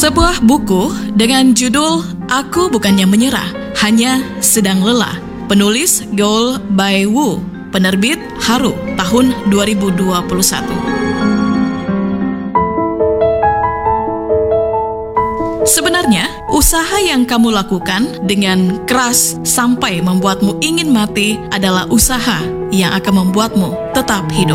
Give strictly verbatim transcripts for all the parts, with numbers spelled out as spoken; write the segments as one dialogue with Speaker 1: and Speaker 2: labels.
Speaker 1: Sebuah buku dengan judul Aku Bukannya Menyerah, Hanya Sedang Lelah. Penulis Goul Bai Wu, penerbit Haru, tahun dua ribu dua puluh satu. Sebenarnya, usaha yang kamu lakukan dengan keras sampai membuatmu ingin mati adalah usaha yang akan membuatmu tetap hidup.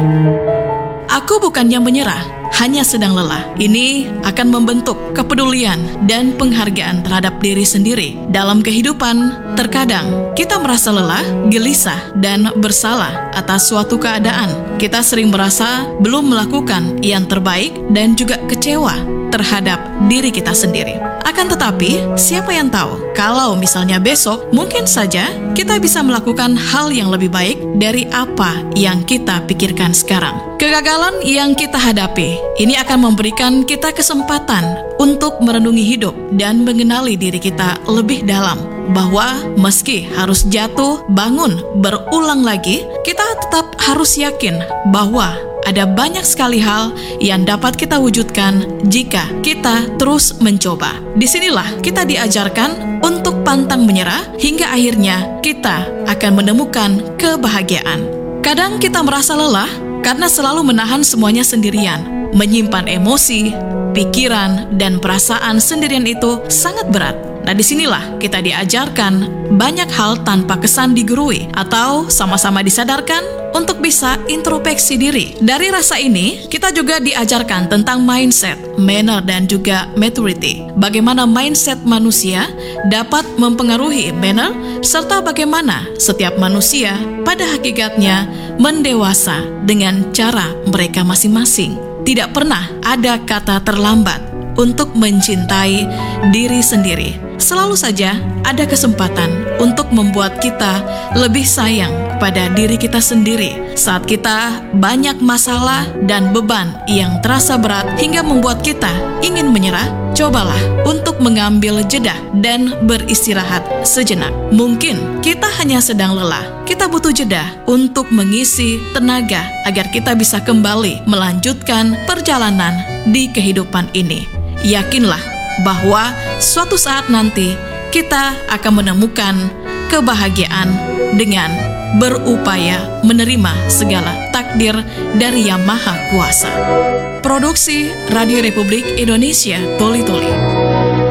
Speaker 1: Aku bukannya menyerah, hanya sedang lelah. Ini akan membentuk kepedulian dan penghargaan terhadap diri sendiri. Dalam kehidupan, terkadang kita merasa lelah, gelisah, dan bersalah atas suatu keadaan. Kita sering merasa belum melakukan yang terbaik dan juga kecewa terhadap diri kita sendiri. Akan tetapi, siapa yang tahu kalau misalnya besok mungkin saja kita bisa melakukan hal yang lebih baik dari apa yang kita pikirkan sekarang. Kegagalan yang kita hadapi ini akan memberikan kita kesempatan untuk merenungi hidup dan mengenali diri kita lebih dalam, bahwa meski harus jatuh, bangun, berulang lagi, kita tetap harus yakin bahwa ada banyak sekali hal yang dapat kita wujudkan jika kita terus mencoba. Disinilah kita diajarkan untuk pantang menyerah hingga akhirnya kita akan menemukan kebahagiaan. Kadang kita merasa lelah karena selalu menahan semuanya sendirian. Menyimpan emosi, pikiran, dan perasaan sendirian itu sangat berat. Nah, disinilah kita diajarkan banyak hal tanpa kesan digurui atau sama-sama disadarkan untuk bisa introspeksi diri. Dari rasa ini, kita juga diajarkan tentang mindset, manner, dan juga maturity. Bagaimana mindset manusia dapat mempengaruhi manner, serta bagaimana setiap manusia pada hakikatnya mendewasa dengan cara mereka masing-masing. Tidak pernah ada kata terlambat untuk mencintai diri sendiri. Selalu saja ada kesempatan untuk membuat kita lebih sayang pada diri kita sendiri. Saat kita banyak masalah dan beban yang terasa berat hingga membuat kita ingin menyerah, cobalah untuk mengambil jeda dan beristirahat sejenak. Mungkin kita hanya sedang lelah, kita butuh jeda untuk mengisi tenaga agar kita bisa kembali melanjutkan perjalanan di kehidupan ini. Yakinlah bahwa suatu saat nanti kita akan menemukan kebahagiaan dengan berupaya menerima segala takdir dari Yang Maha Kuasa. Produksi Radio Republik Indonesia, Toli Toli.